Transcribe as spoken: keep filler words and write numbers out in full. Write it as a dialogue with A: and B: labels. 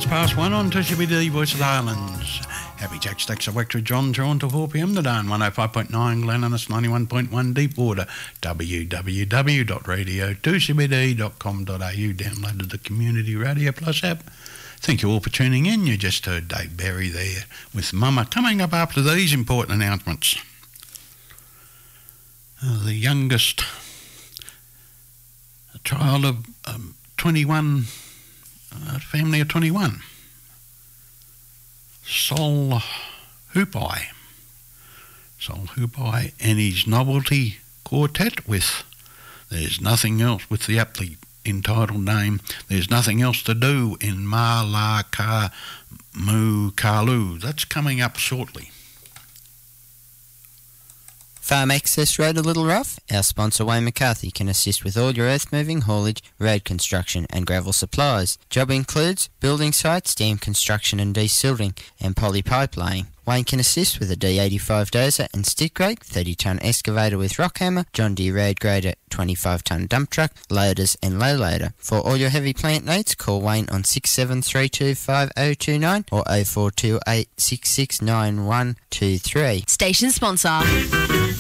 A: minutes past one on two C B D Voice of the Highlands. Happy Jack Stacks of Wexford John Through to four p m today on one oh five point nine Glenannis, ninety-one point one Deepwater, w w w dot radio two c b d dot com dot a u. Downloaded the Community Radio Plus app. Thank you all for tuning in. You just heard Dave Berry there with Mama. Coming up after these important announcements. Uh, the youngest a child of um, twenty-one, a family of twenty-one. Sol Hoopai. Sol Hoopai and his novelty quartet with There's Nothing Else, with the aptly entitled name, There's Nothing Else to Do in Malaka Mukalu. That's coming up shortly.
B: Farm Access Road a little rough? Our sponsor Wayne McCarthy can assist with all your earth moving, haulage, road construction and gravel supplies. Job includes building sites, dam construction and desilting and poly pipe laying. Wayne can assist with a D eighty-five dozer and stick rake, thirty tonne excavator with rock hammer, John Deere road grader, twenty-five tonne dump truck, loaders and low loader. For all your heavy plant needs, call Wayne on six seven three two five oh two nine or oh four two eight six six nine one two three.
C: Station sponsor.